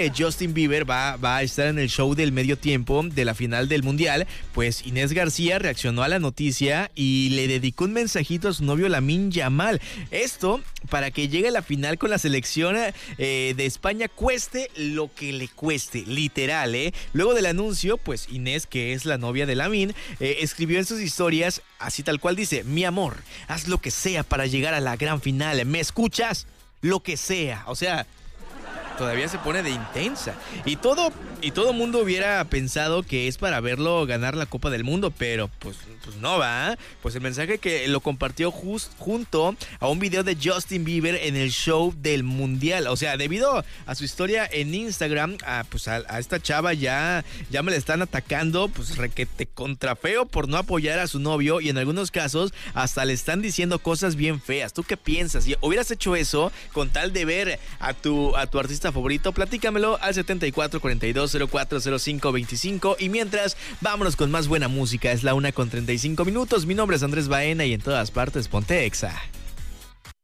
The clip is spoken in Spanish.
Justin Bieber va a estar en el show del medio tiempo de la final del Mundial, pues Inés García reaccionó a la noticia y le dedicó un mensajito a su novio Lamine Yamal. Esto para que llegue a la final con la selección de España, cueste lo que le cueste, literal, ¿eh? Luego del anuncio, pues Inés, que es la novia de Lamine, escribió en sus historias, así tal cual dice: mi amor, haz lo que sea para llegar a la gran final, ¿me escuchas? Lo que sea, o sea... todavía se pone de intensa. Y todo mundo hubiera pensado que es para verlo ganar la Copa del Mundo, pero pues no va. Pues el mensaje que lo compartió junto a un video de Justin Bieber en el show del Mundial. O sea, debido a su historia en Instagram, pues a esta chava ya me la están atacando, pues requete contrafeo por no apoyar a su novio, y en algunos casos hasta le están diciendo cosas bien feas. ¿Tú qué piensas? Si hubieras hecho eso con tal de ver a tu artista favorito, platícamelo al 7442040525. Y mientras, vámonos con más buena música. Es la 1:35 minutos. Mi nombre es Andrés Baena y en todas partes ponte Exa.